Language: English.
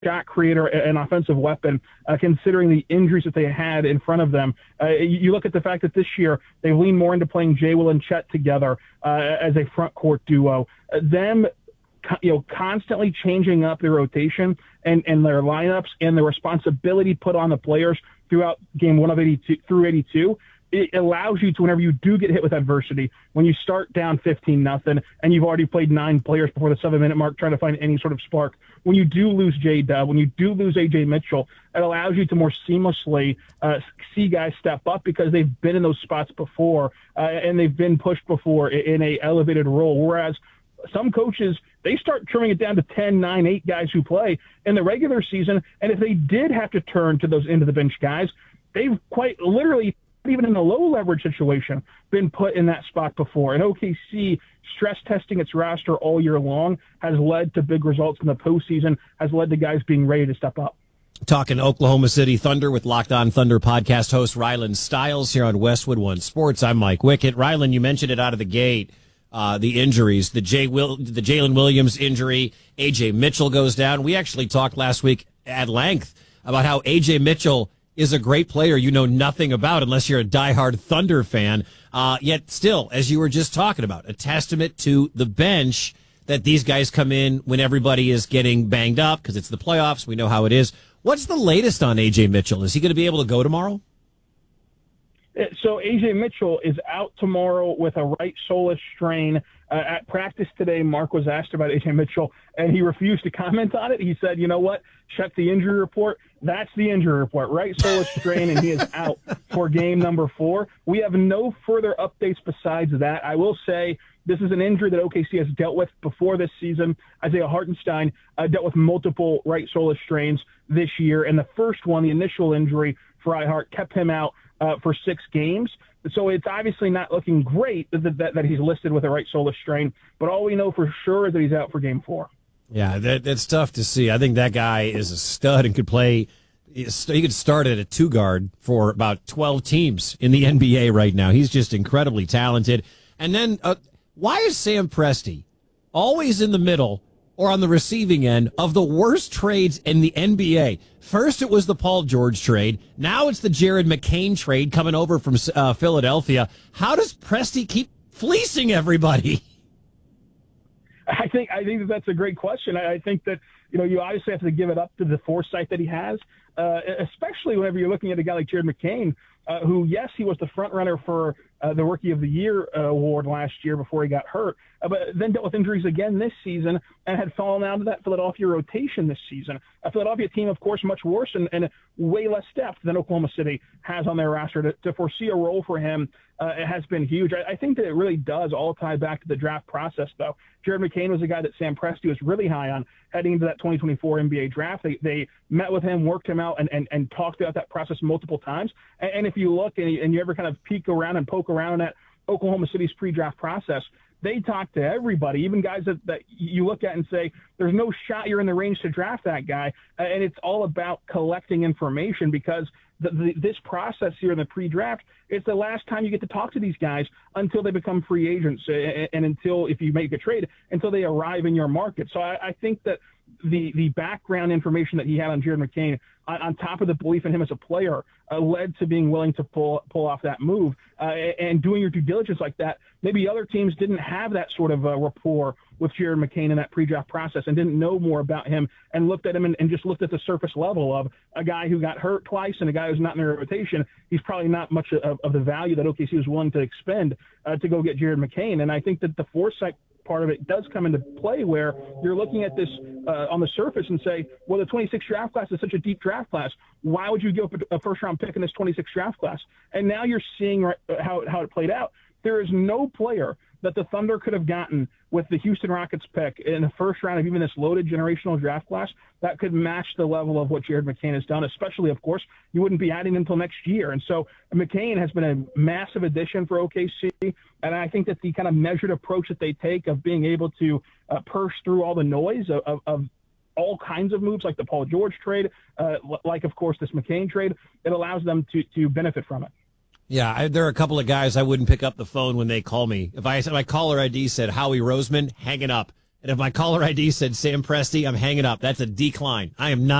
shot creator, an offensive weapon, considering the injuries that they had in front of them. You look at the fact that this year they've leaned more into playing Jay Will and Chet together as a front court duo. Them, constantly changing up their rotation and their lineups and the responsibility put on the players throughout game 1 of 82 through 82. It allows you to, whenever you do get hit with adversity, when you start down 15-0 and you've already played 9 players before the 7-minute mark trying to find any sort of spark, when you do lose J-Dub, when you do lose A.J. Mitchell, it allows you to more seamlessly see guys step up because they've been in those spots before and they've been pushed before in a elevated role. Whereas some coaches, they start trimming it down to 10, 9, 8 guys who play in the regular season. And if they did have to turn to those into-the-bench guys, they've quite literally, even in a low-leverage situation, been put in that spot before. And OKC stress testing its roster all year long has led to big results in the postseason, has led to guys being ready to step up. Talking Oklahoma City Thunder with Locked On Thunder podcast host Rylan Stiles here on Westwood One Sports. I'm Mike Wickett. Rylan, you mentioned it out of the gate, the injuries, the Jalen Williams injury, A.J. Mitchell goes down. We actually talked last week at length about how A.J. Mitchell is a great player you know nothing about unless you're a diehard Thunder fan. Yet still, as you were just talking about, a testament to the bench that these guys come in when everybody is getting banged up because it's the playoffs. We know how it is. What's the latest on A.J. Mitchell? Is he going to be able to go tomorrow? So A.J. Mitchell is out tomorrow with a right soleus strain. At practice today, Mark was asked about A.J. Mitchell, and he refused to comment on it. He said, you know what, check the injury report. That's the injury report, right soleus strain, and he is out for game number 4. We have no further updates besides that. I will say this is an injury that OKC has dealt with before this season. Isaiah Hartenstein dealt with multiple right soleus strains this year, and the first one, the initial injury for Ihart, kept him out for 6 games. So it's obviously not looking great that he's listed with a right soleus strain, but all we know for sure is that he's out for game 4. Yeah, that's tough to see. I think that guy is a stud and could play. He could start at a 2 guard for about 12 teams in the NBA right now. He's just incredibly talented. And then why is Sam Presti always in the middle or on the receiving end of the worst trades in the NBA? First, it was the Paul George trade. Now it's the Jared McCain trade coming over from Philadelphia. How does Presti keep fleecing everybody? I think that's a great question. I think that, you obviously have to give it up to the foresight that he has, especially whenever you're looking at a guy like Jared McCain, who, yes, he was the front runner for the Rookie of the Year award last year before he got hurt, but then dealt with injuries again this season and had fallen out of that Philadelphia rotation this season. A Philadelphia team, of course, much worse and way less depth than Oklahoma City has on their roster. To foresee a role for him it has been huge. I think that it really does all tie back to the draft process, though. Jared McCain was a guy that Sam Presti was really high on heading into that 2024 NBA draft. They met with him, worked him out, and talked about that process multiple times. And if you look and you ever kind of peek around and poke around at Oklahoma City's pre-draft process, they talk to everybody, even guys that you look at and say, there's no shot you're in the range to draft that guy. And it's all about collecting information because this process here in the pre-draft, it's the last time you get to talk to these guys until they become free agents and until, if you make a trade, until they arrive in your market. So I think that the background information that he had on Jared McCain, on top of the belief in him as a player, led to being willing to pull off that move and doing your due diligence like that. Maybe other teams didn't have that sort of rapport with Jared McCain in that pre-draft process and didn't know more about him and looked at him and just looked at the surface level of a guy who got hurt twice and a guy who's not in their rotation. He's probably not much of the value that OKC was willing to expend to go get Jared McCain. And I think that the foresight part of it does come into play where you're looking at this on the surface and say, well, the 26th draft class is such a deep draft class. Why would you give up a first-round pick in this 26th draft class? And now you're seeing how it played out. There is no player that the Thunder could have gotten with the Houston Rockets pick in the first round of even this loaded generational draft class that could match the level of what Jared McCain has done, especially, of course, you wouldn't be adding until next year. And so McCain has been a massive addition for OKC, and I think that the kind of measured approach that they take of being able to purse through all the noise of all kinds of moves like the Paul George trade, like, of course, this McCain trade, it allows them to benefit from it. Yeah, there are a couple of guys I wouldn't pick up the phone when they call me. If my caller ID said Howie Roseman, hanging up. And if my caller ID said Sam Presti, I'm hanging up. That's a decline. I am not.